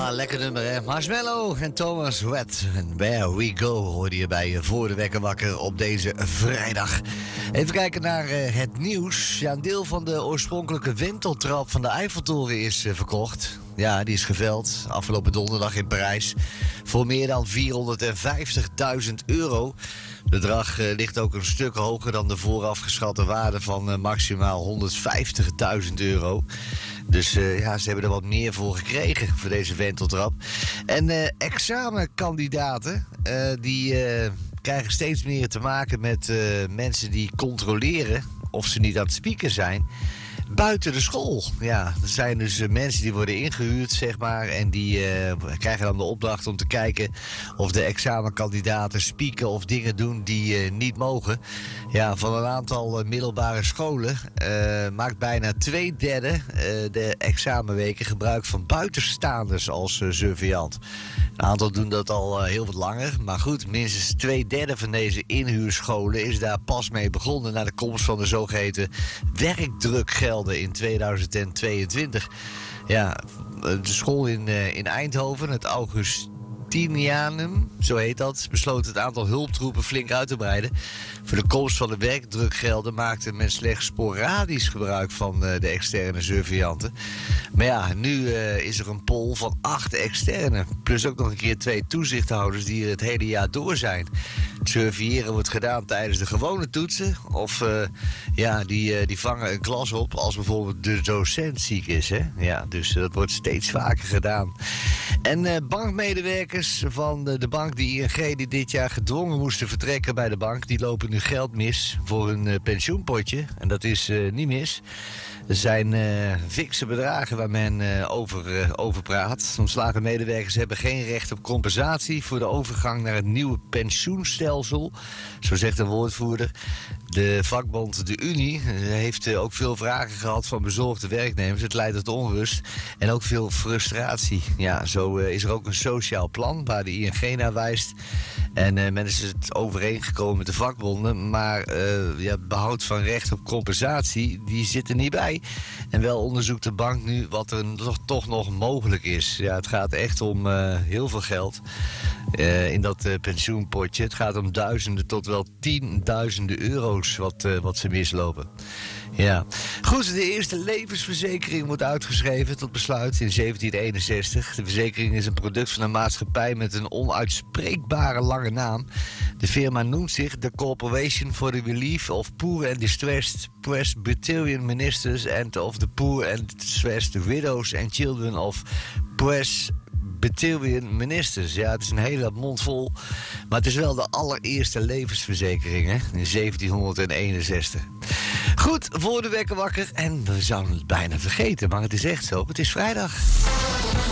Ja, lekker nummer hè. Marshmello en Thomas Wet. En Where We Go hoorde je bij Voor de Wekker Wakker op deze vrijdag. Even kijken naar het nieuws. Ja, een deel van de oorspronkelijke wenteltrap van de Eiffeltoren is verkocht. Ja, die is geveld afgelopen donderdag in Parijs voor meer dan €450.000. Het bedrag ligt ook een stuk hoger dan de vooraf geschatte waarde van maximaal €150.000. Dus ja, ze hebben er wat meer voor gekregen voor deze wenteltrap. En examenkandidaten die krijgen steeds meer te maken met mensen die controleren of ze niet aan het spieken zijn buiten de school. Ja, er zijn dus mensen die worden ingehuurd, zeg maar, en die krijgen dan de opdracht om te kijken of de examenkandidaten spieken of dingen doen die niet mogen. Ja, van een aantal middelbare scholen maakt bijna 2/3 de examenweken gebruik van buitenstaanders als surveillant. Een aantal doen dat al heel wat langer, maar goed, minstens 2/3 van deze inhuurscholen is daar pas mee begonnen na de komst van de zogeheten werkdrukgelden in 2022. Ja, de school in Eindhoven, het Augustinianum, zo heet dat, besloot het aantal hulptroepen flink uit te breiden. Voor de komst van de werkdrukgelden maakte men slechts sporadisch gebruik van de externe surveillanten. Maar ja, nu is er een pool van 8 externe. Plus ook nog een keer 2 toezichthouders die er het hele jaar door zijn. Het surveilleren wordt gedaan tijdens de gewone toetsen. Of ja, die vangen een klas op als bijvoorbeeld de docent ziek is. Hè? Ja, dus dat wordt steeds vaker gedaan. En bankmedewerkers van de bank, die ING, die dit jaar gedwongen moesten vertrekken bij de bank, die lopen nu geld mis voor hun pensioenpotje. En dat is niet mis. Er zijn fikse bedragen waar men over praat. Ontslagen medewerkers hebben geen recht op compensatie voor de overgang naar het nieuwe pensioenstelsel. Zo zegt een woordvoerder. De vakbond, de Unie, heeft ook veel vragen gehad van bezorgde werknemers. Het leidt tot onrust en ook veel frustratie. Ja, zo is er ook een sociaal plan waar de ING naar wijst. En men is het overeengekomen met de vakbonden. Maar ja, behoud van recht op compensatie, die zit er niet bij. En wel onderzoekt de bank nu wat er toch nog mogelijk is. Ja, het gaat echt om heel veel geld in dat pensioenpotje. Het gaat om duizenden tot wel tienduizenden euro's wat ze mislopen. Ja. Goed, de eerste levensverzekering wordt uitgeschreven tot besluit in 1761. De verzekering is een product van een maatschappij met een onuitspreekbare lange naam. De firma noemt zich The Corporation for the Relief of Poor and Distressed Presbyterian Ministers and of the Poor and Distressed Widows and Children of Presbyterian Ministers. Ja, het is een hele mond vol. Maar het is wel de allereerste levensverzekering, hè? In 1761. Goed, voor de wekker wakker. En we zouden het bijna vergeten, maar het is echt zo. Het is vrijdag.